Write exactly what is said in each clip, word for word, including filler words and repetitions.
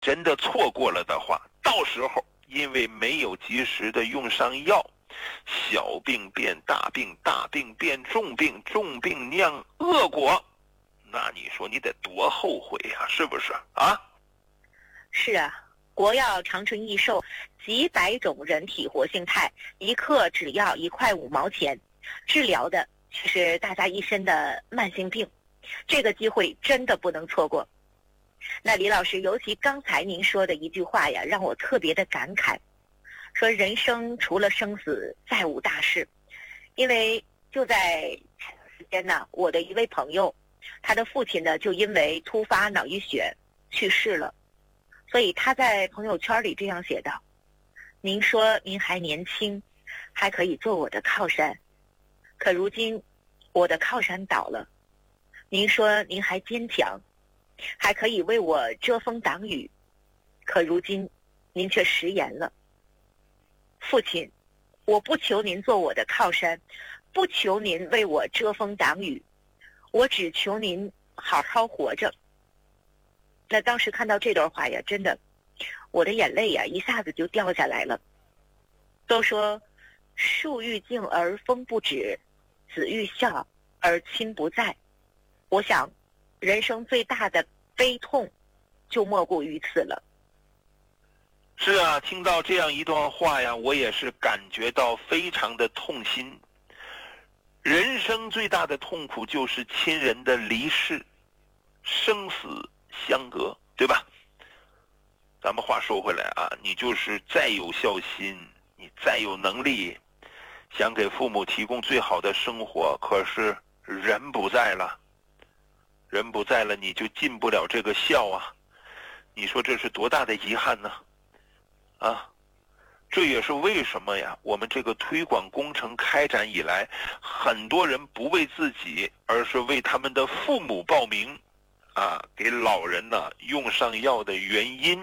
真的错过了的话，到时候因为没有及时的用上药，小病变大病，大病变重病，重病酿恶果，那你说你得多后悔呀、啊，是不是啊？ 是啊，国药长春益寿几百种人体活性肽，一克只要一块五毛钱，治疗的却是大家一身的慢性病，这个机会真的不能错过。那李老师，尤其刚才您说的一句话呀，让我特别的感慨，说人生除了生死再无大事。因为就在前段时间呢，我的一位朋友，他的父亲呢就因为突发脑溢血去世了，所以他在朋友圈里这样写道：您说您还年轻，还可以做我的靠山，可如今我的靠山倒了。您说您还坚强，还可以为我遮风挡雨，可如今您却食言了。父亲，我不求您做我的靠山，不求您为我遮风挡雨，我只求您好好活着。那当时看到这段话呀，真的我的眼泪呀一下子就掉下来了。都说树欲静而风不止，子欲孝而亲不在。我想人生最大的悲痛就莫过于此了。 是啊，听到这样一段话呀，我也是感觉到非常的痛心。人生最大的痛苦就是亲人的离世，生死相隔，对吧？咱们话说回来啊，你就是再有孝心，你再有能力，想给父母提供最好的生活，可是人不在了，人不在了，你就尽不了这个孝啊！你说这是多大的遗憾呢？啊，这也是为什么呀？我们这个推广工程开展以来，很多人不为自己，而是为他们的父母报名，啊，给老人呢用上药的原因，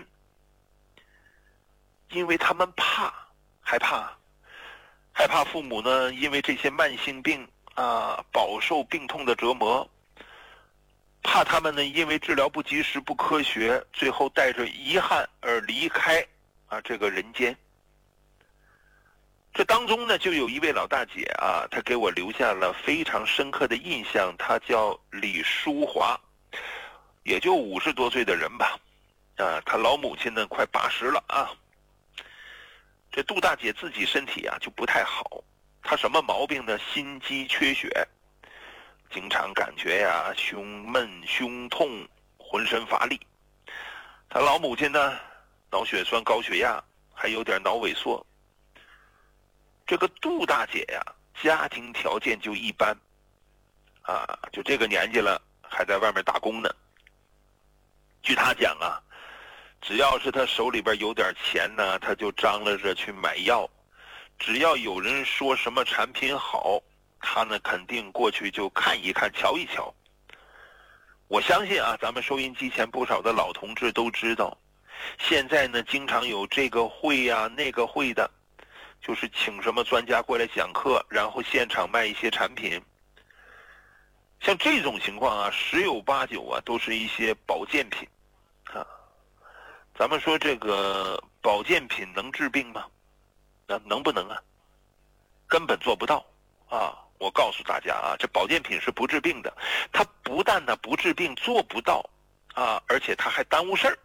因为他们怕，害怕，害怕父母呢因为这些慢性病啊饱受病痛的折磨，怕他们呢因为治疗不及时、不科学，最后带着遗憾而离开啊这个人间。这当中呢，就有一位老大姐啊，她给我留下了非常深刻的印象。她叫李淑华，也就五十多岁的人吧，啊，她老母亲呢快八十了啊。这杜大姐自己身体啊就不太好，她什么毛病呢？心肌缺血，经常感觉呀胸闷、胸痛、浑身乏力。她老母亲呢，脑血栓、高血压，还有点脑萎缩。这个杜大姐呀，家庭条件就一般，啊，就这个年纪了，还在外面打工呢。据她讲啊，只要是她手里边有点钱呢，她就张罗着去买药。只要有人说什么产品好，她呢肯定过去就看一看、瞧一瞧。我相信啊，咱们收音机前不少的老同志都知道，现在呢经常有这个会呀、那个会的。就是请什么专家过来讲课，然后现场卖一些产品。像这种情况啊，十有八九啊，都是一些保健品啊。咱们说这个保健品能治病吗？那能不能啊？根本做不到啊！我告诉大家啊，这保健品是不治病的，它不但呢不治病，做不到啊，而且它还耽误事儿。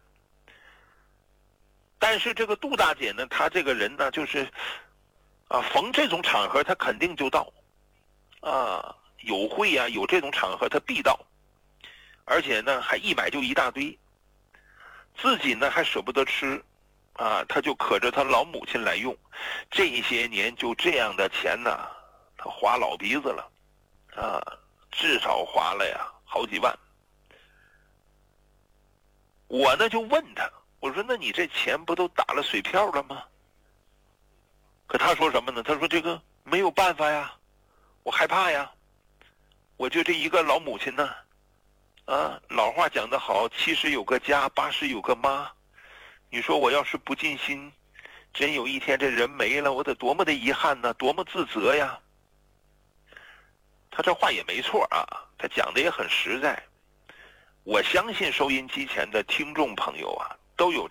但是这个杜大姐呢，她这个人呢，就是啊，逢这种场合她肯定就到，啊，有会呀、啊，有这种场合她必到，而且呢还一买就一大堆，自己呢还舍不得吃，啊，她就可着她老母亲来用，这些年就这样的钱呢，她花老鼻子了，啊，至少花了呀好几万。我呢就问她，我说那你这钱不都打了水漂了吗？可他说什么呢？他说这个没有办法呀，我害怕呀，我就这一个老母亲呢，啊，老话讲得好，七十有个家，八十有个妈。你说我要是不尽心，真有一天这人没了，我得多么的遗憾呢，多么自责呀。他这话也没错啊，他讲的也很实在。我相信收音机前的听众朋友啊，都有